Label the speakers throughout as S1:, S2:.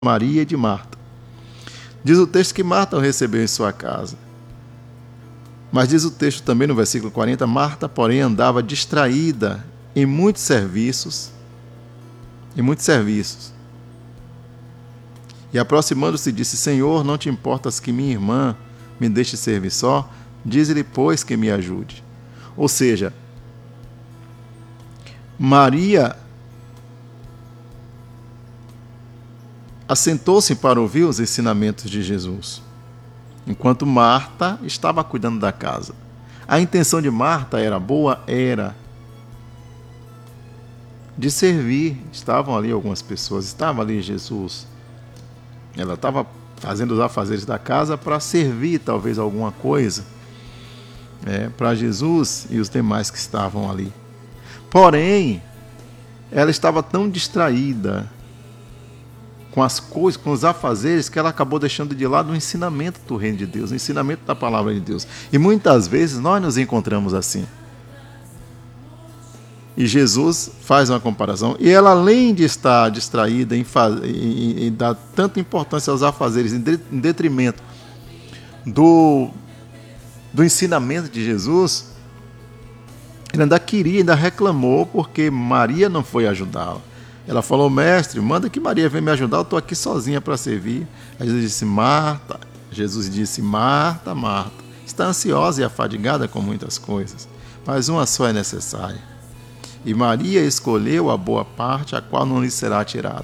S1: Maria e de Marta. Diz o texto que Marta o recebeu em sua casa. Mas diz o texto também no versículo 40, Marta, porém, andava distraída em muitos serviços. E aproximando-se disse, Senhor, não te importas que minha irmã me deixe servir só? Diz-lhe, pois, que me ajude. Ou seja, Maria assentou-se para ouvir os ensinamentos de Jesus, enquanto Marta estava cuidando da casa. A intenção de Marta era boa? Era de servir. Estavam ali algumas pessoas, estava ali Jesus. Ela estava fazendo os afazeres da casa para servir talvez alguma coisa para Jesus e os demais que estavam ali. Porém, ela estava tão distraída com as coisas, com os afazeres, que ela acabou deixando de lado o ensinamento do reino de Deus, o ensinamento da palavra de Deus. E muitas vezes nós nos encontramos assim. E Jesus faz uma comparação. E ela, além de estar distraída em dar tanta importância aos afazeres, em detrimento do ensinamento de Jesus, ele ainda reclamou porque Maria não foi ajudá-la. Ela falou, mestre, manda que Maria venha me ajudar, eu estou aqui sozinha para servir. Aí Jesus disse, Marta, Marta, está ansiosa e afadigada com muitas coisas, mas uma só é necessária. E Maria escolheu a boa parte, a qual não lhe será tirada.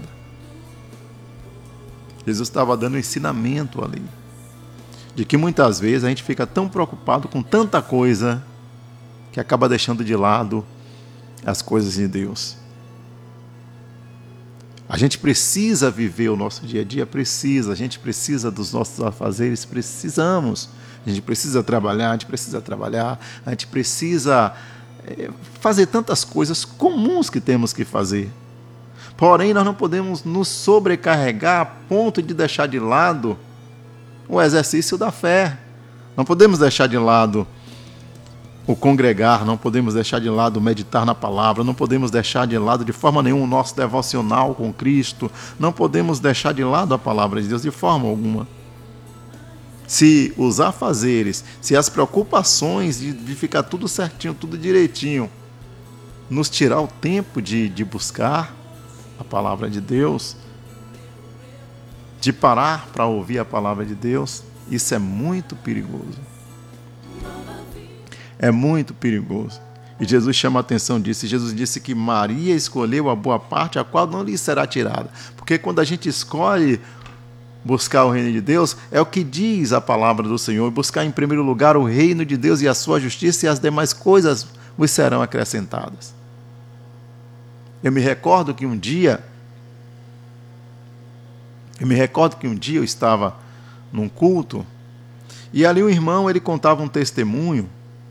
S1: Jesus estava dando um ensinamento ali, de que muitas vezes a gente fica tão preocupado com tanta coisa, que acaba deixando de lado as coisas de Deus. A gente precisa viver o nosso dia a dia, a gente precisa dos nossos afazeres, precisamos. A gente precisa trabalhar, a gente precisa fazer tantas coisas comuns que temos que fazer. Porém, nós não podemos nos sobrecarregar a ponto de deixar de lado o exercício da fé. Não podemos deixar de lado o congregar, não podemos deixar de lado o meditar na palavra, não podemos deixar de lado de forma nenhuma o nosso devocional com Cristo, não podemos deixar de lado a palavra de Deus de forma alguma. Se os afazeres, se as preocupações de ficar tudo certinho, tudo direitinho, nos tirar o tempo de buscar a palavra de Deus, de parar para ouvir a palavra de Deus, isso é muito perigoso. É muito perigoso. E Jesus chama a atenção disso. E Jesus disse que Maria escolheu a boa parte, a qual não lhe será tirada. Porque quando a gente escolhe buscar o reino de Deus, é o que diz a palavra do Senhor, buscar em primeiro lugar o reino de Deus e a sua justiça, e as demais coisas vos serão acrescentadas. Eu me recordo que um dia eu estava num culto, e ali um irmão, ele contava um testemunho.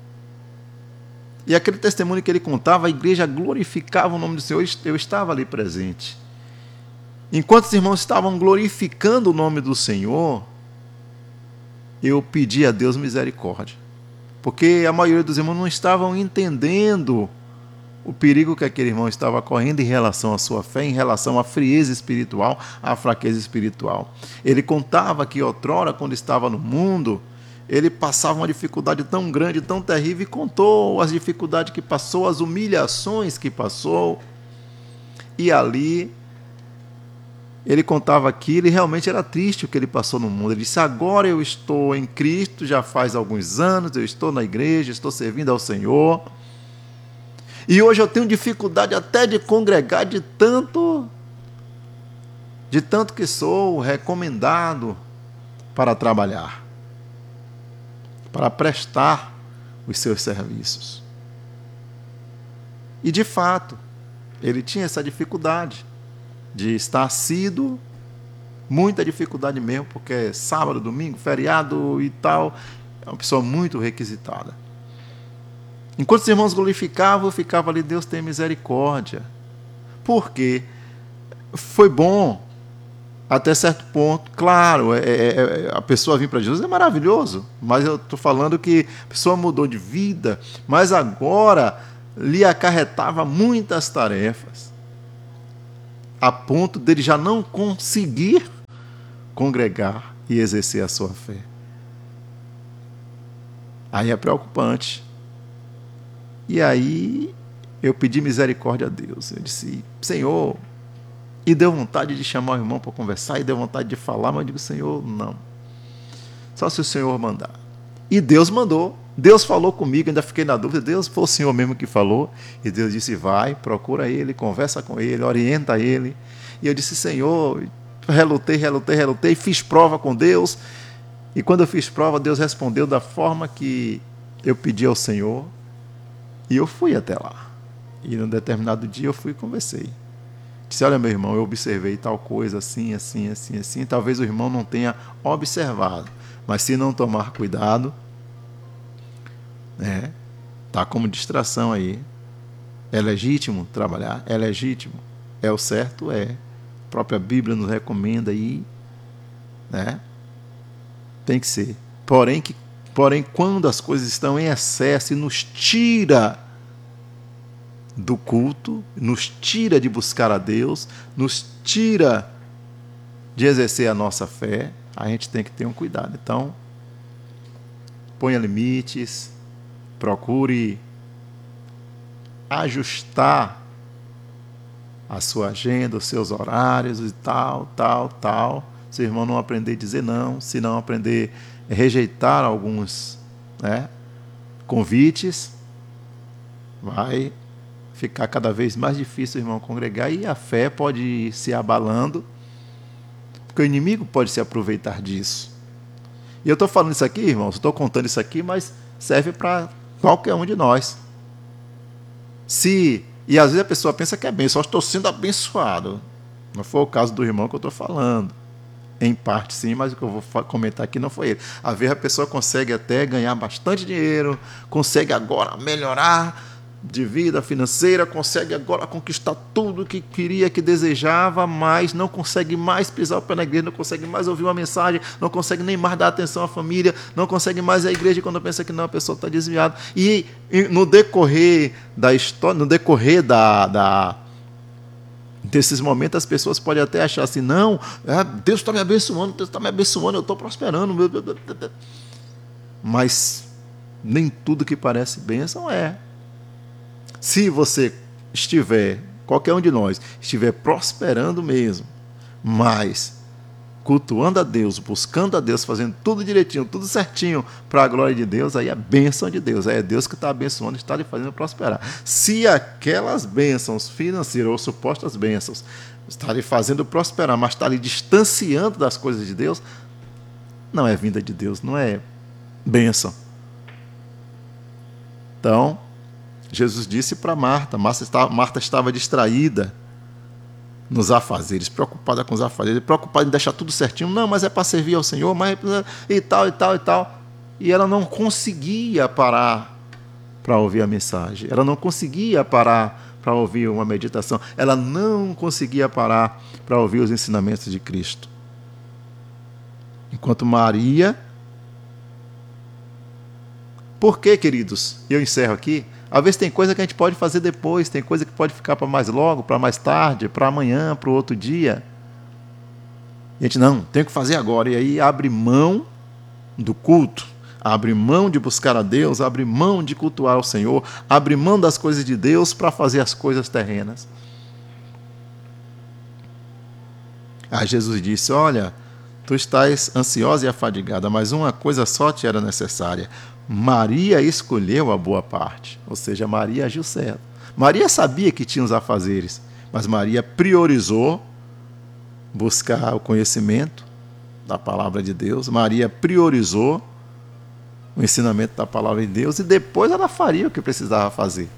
S1: E aquele testemunho que ele contava, a igreja glorificava o nome do Senhor. Eu estava ali presente. Enquanto os irmãos estavam glorificando o nome do Senhor, eu pedi a Deus misericórdia. Porque a maioria dos irmãos não estavam entendendo o perigo que aquele irmão estava correndo em relação à sua fé, em relação à frieza espiritual, à fraqueza espiritual. Ele contava que outrora, quando estava no mundo, ele passava uma dificuldade tão grande, tão terrível, e contou as dificuldades que passou, as humilhações que passou. E ali, ele contava aquilo e realmente era triste o que ele passou no mundo. Ele disse, agora eu estou em Cristo, já faz alguns anos, eu estou na igreja, estou servindo ao Senhor. E hoje eu tenho dificuldade até de congregar de tanto que sou recomendado para trabalhar, para prestar os seus serviços. E de fato, ele tinha essa dificuldade de estar assíduo, muita dificuldade mesmo, porque é sábado, domingo, feriado e tal, é uma pessoa muito requisitada. Enquanto os irmãos glorificavam, eu ficava ali, Deus tem misericórdia. Por quê? Foi bom até certo ponto. Claro, a pessoa vir para Jesus é maravilhoso, mas eu estou falando que a pessoa mudou de vida, mas agora lhe acarretava muitas tarefas, a ponto dele já não conseguir congregar e exercer a sua fé. Aí é preocupante. E aí eu pedi misericórdia a Deus. Eu disse, Senhor, e deu vontade de chamar o irmão para conversar, e deu vontade de falar, mas eu digo, Senhor, não. Só se o Senhor mandar. E Deus mandou. Deus falou comigo, ainda fiquei na dúvida. Deus foi o Senhor mesmo que falou. E Deus disse, vai, procura ele, conversa com ele, orienta ele. E eu disse, Senhor, relutei, fiz prova com Deus. E quando eu fiz prova, Deus respondeu da forma que eu pedi ao Senhor. E eu fui até lá. E num determinado dia eu fui e conversei. Disse, olha meu irmão, eu observei tal coisa assim. Talvez o irmão não tenha observado. Mas se não tomar cuidado, tá como distração aí. É legítimo trabalhar? É legítimo. É o certo? É. A própria Bíblia nos recomenda aí, tem que ser. Porém, quando as coisas estão em excesso e nos tira do culto, nos tira de buscar a Deus, nos tira de exercer a nossa fé, a gente tem que ter um cuidado. Então, ponha limites, procure ajustar a sua agenda, os seus horários e tal. Se o irmão não aprender a dizer não, se não aprender a rejeitar alguns convites, vai ficar cada vez mais difícil o irmão congregar e a fé pode ir se abalando, porque o inimigo pode se aproveitar disso. E eu estou falando isso aqui, irmãos, estou contando isso aqui, mas serve para qualquer um de nós. E às vezes a pessoa pensa que é bem, só estou sendo abençoado. Não foi o caso do irmão que eu estou falando. Em parte sim, mas o que eu vou comentar aqui não foi ele. Às vezes a pessoa consegue até ganhar bastante dinheiro, consegue agora melhorar de vida financeira, consegue agora conquistar tudo que queria, que desejava, mas não consegue mais pisar o pé na igreja, não consegue mais ouvir uma mensagem, não consegue nem mais dar atenção à família, não consegue mais ir à igreja quando pensa que não, a pessoa está desviada. E no decorrer da história, no decorrer desses momentos, as pessoas podem até achar assim, não, Deus está me abençoando, eu estou prosperando. Mas nem tudo que parece bênção é. Se você estiver, qualquer um de nós, estiver prosperando mesmo, mas cultuando a Deus, buscando a Deus, fazendo tudo direitinho, tudo certinho para a glória de Deus, aí é a bênção de Deus, aí é Deus que está abençoando, está lhe fazendo prosperar. Se aquelas bênçãos financeiras ou supostas bênçãos está lhe fazendo prosperar, mas está lhe distanciando das coisas de Deus, não é vinda de Deus, não é bênção. Então, Jesus disse para Marta, Marta estava distraída nos afazeres, preocupada com os afazeres, preocupada em deixar tudo certinho, não, mas é para servir ao Senhor, mas e tal. E ela não conseguia parar para ouvir a mensagem, ela não conseguia parar para ouvir uma meditação, ela não conseguia parar para ouvir os ensinamentos de Cristo. Enquanto Maria... Por quê, queridos? Eu encerro aqui. Às vezes tem coisa que a gente pode fazer depois, tem coisa que pode ficar para mais logo, para mais tarde, para amanhã, para o outro dia. E a gente não, tem que fazer agora. E aí abre mão do culto, abre mão de buscar a Deus, abre mão de cultuar ao Senhor, abre mão das coisas de Deus para fazer as coisas terrenas. Aí Jesus disse, olha, tu estás ansiosa e afadigada, mas uma coisa só te era necessária. Maria escolheu a boa parte, ou seja, Maria agiu certo. Maria sabia que tinha os afazeres, mas Maria priorizou buscar o conhecimento da palavra de Deus, Maria priorizou o ensinamento da palavra de Deus e depois ela faria o que precisava fazer.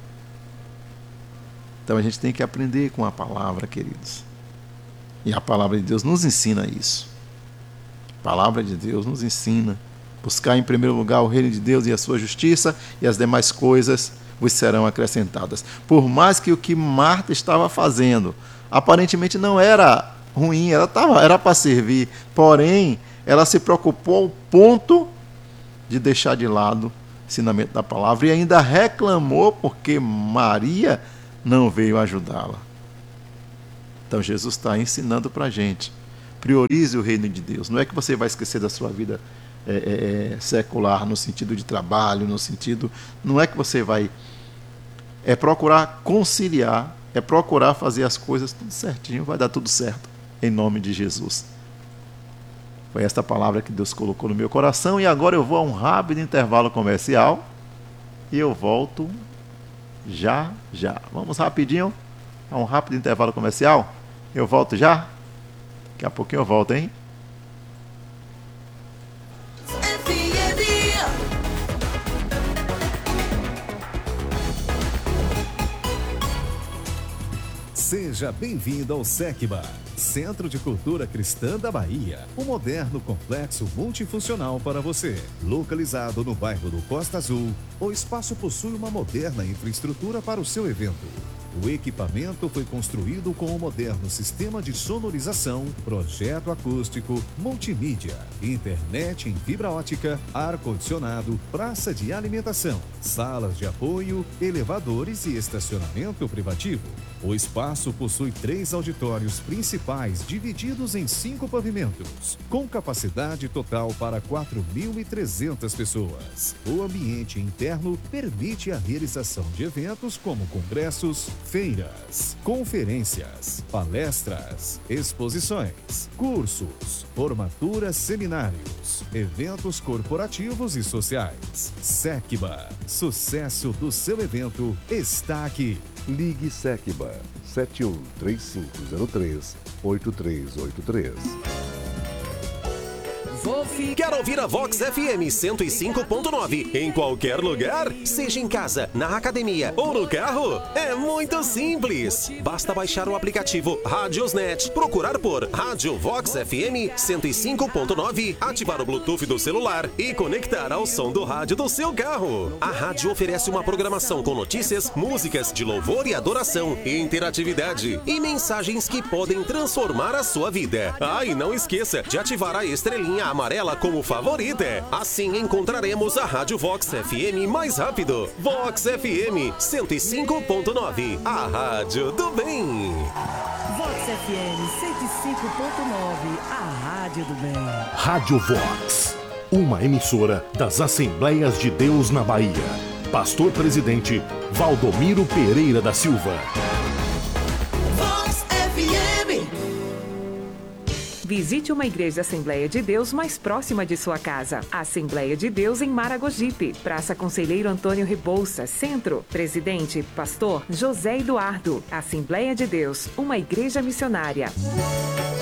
S1: Então a gente tem que aprender com a palavra, queridos. E a palavra de Deus nos ensina isso. A palavra de Deus nos ensina buscar em primeiro lugar o reino de Deus e a sua justiça, e as demais coisas vos serão acrescentadas. Por mais que o que Marta estava fazendo aparentemente não era ruim, era para servir, porém ela se preocupou ao ponto de deixar de lado o ensinamento da palavra e ainda reclamou porque Maria não veio ajudá-la. Então Jesus está ensinando para a gente, Priorize o reino de Deus. Não é que você vai esquecer da sua vida secular, no sentido de trabalho, no sentido... Não é que você vai... É procurar conciliar, é procurar fazer as coisas tudo certinho, vai dar tudo certo, em nome de Jesus. Foi esta palavra que Deus colocou no meu coração, e agora eu vou a um rápido intervalo comercial e eu volto já. Vamos rapidinho a um rápido intervalo comercial. Eu volto já. Daqui a pouquinho eu volto, hein?
S2: Seja bem-vindo ao SECBA, Centro de Cultura Cristã da Bahia. Um moderno complexo multifuncional para você. Localizado no bairro do Costa Azul, o espaço possui uma moderna infraestrutura para o seu evento. O equipamento foi construído com um moderno sistema de sonorização, projeto acústico, multimídia, internet em fibra ótica, ar-condicionado, praça de alimentação, salas de apoio, elevadores e estacionamento privativo. O espaço possui 3 auditórios principais divididos em 5 pavimentos, com capacidade total para 4.300 pessoas. O ambiente interno permite a realização de eventos como congressos, feiras, conferências, palestras, exposições, cursos, formaturas, seminários, eventos corporativos e sociais. SECBA, sucesso do seu evento está aqui.
S3: Ligue SECBA 713503-8383.
S4: Quer ouvir a Vox FM 105.9 em qualquer lugar? Seja em casa, na academia ou no carro? É muito simples. Basta baixar o aplicativo Radiosnet, procurar por Rádio Vox FM 105.9, ativar o Bluetooth do celular e conectar ao som do rádio do seu carro. A rádio oferece uma programação com notícias, músicas de louvor e adoração, interatividade e mensagens que podem transformar a sua vida. Ah, e não esqueça de ativar a estrelinha amarela como favorita. Assim encontraremos a Rádio Vox FM mais rápido. Vox FM 105.9, a rádio do bem.
S5: Vox FM 105.9, a rádio do bem.
S6: Rádio Vox, uma emissora das Assembleias de Deus na Bahia. Pastor Presidente Valdomiro Pereira da Silva.
S5: Vox FM.
S7: Visite uma igreja Assembleia de Deus mais próxima de sua casa. Assembleia de Deus em Maragogipe, Praça Conselheiro Antônio Rebouça, Centro. Presidente, Pastor José Eduardo. Assembleia de Deus, uma igreja missionária.